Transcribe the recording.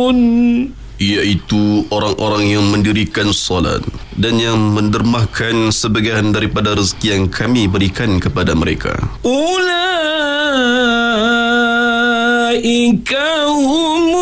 iaitu orang-orang yang mendirikan solat dan yang mendermahkan sebagian daripada rezeki yang kami berikan kepada mereka. Ulaika humul